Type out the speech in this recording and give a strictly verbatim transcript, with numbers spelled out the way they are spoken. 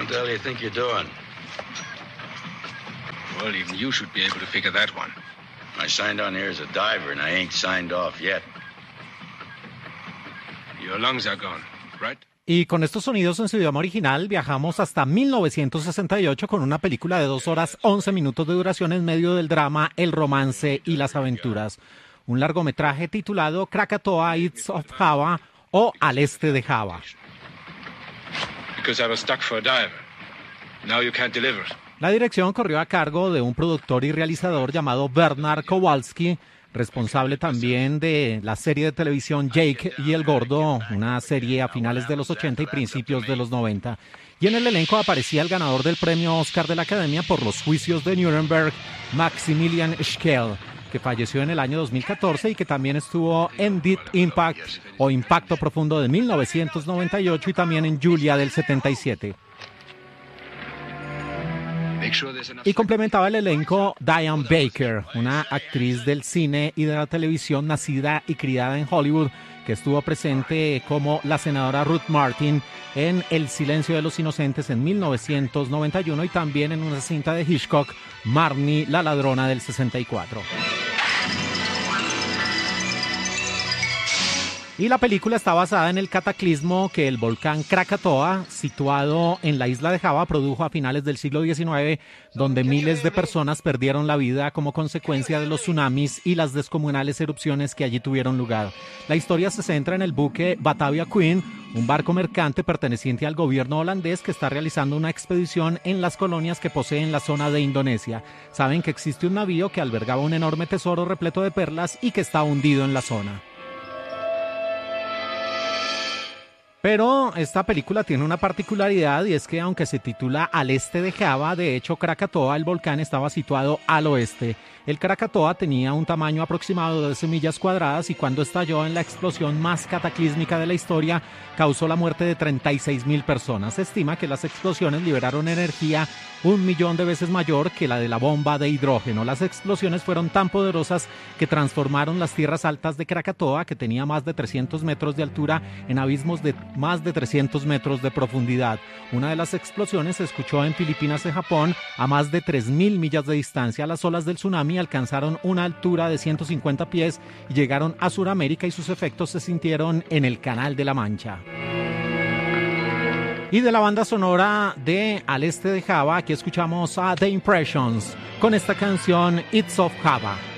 What the hell do you think you're doing? Well, even you should be able to figure that one. I signed on here as a diver, and I ain't signed off yet. Your lungs are gone, right? Y con estos sonidos en su idioma original viajamos hasta mil novecientos sesenta y ocho con una película de dos horas once minutos de duración en medio del drama, el romance y las aventuras. Un largometraje titulado Krakatoa East of Java o Al Este de Java. Because I was stuck for a diver. Now you can't deliver it. La dirección corrió a cargo de un productor y realizador llamado Bernard Kowalski, responsable también de la serie de televisión Jake y el Gordo, una serie a finales de los ochenta y principios de los noventa. Y en el elenco aparecía el ganador del premio Oscar de la Academia por los juicios de Nuremberg, Maximilian Schell, que falleció en el año dos mil catorce y que también estuvo en Deep Impact o Impacto Profundo de mil novecientos noventa y ocho y también en Julia del setenta y siete. Y complementaba el elenco Diane Baker, una actriz del cine y de la televisión nacida y criada en Hollywood, que estuvo presente como la senadora Ruth Martin en El Silencio de los Inocentes en mil novecientos noventa y uno y también en una cinta de Hitchcock, Marnie, la ladrona del sesenta y cuatro. Y la película está basada en el cataclismo que el volcán Krakatoa, situado en la isla de Java, produjo a finales del siglo diecinueve, donde miles de personas perdieron la vida como consecuencia de los tsunamis y las descomunales erupciones que allí tuvieron lugar. La historia se centra en el buque Batavia Queen, un barco mercante perteneciente al gobierno holandés que está realizando una expedición en las colonias que poseen la zona de Indonesia. Saben que existe un navío que albergaba un enorme tesoro repleto de perlas y que está hundido en la zona. Pero esta película tiene una particularidad y es que aunque se titula Al Este de Java, de hecho Krakatoa, el volcán, estaba situado al oeste. El Krakatoa tenía un tamaño aproximado de doce millas cuadradas y cuando estalló en la explosión más cataclísmica de la historia, causó la muerte de treinta y seis mil personas. Se estima que las explosiones liberaron energía un millón de veces mayor que la de la bomba de hidrógeno. Las explosiones fueron tan poderosas que transformaron las tierras altas de Krakatoa, que tenía más de trescientos metros de altura, en abismos de más de trescientos metros de profundidad. Una de las explosiones se escuchó en Filipinas y Japón a más de tres mil millas de distancia. Las olas del tsunami alcanzaron una altura de ciento cincuenta pies y llegaron a Sudamérica y sus efectos se sintieron en el Canal de la Mancha. Y de la banda sonora de Al Este de Java, aquí escuchamos a The Impressions con esta canción It's of Java.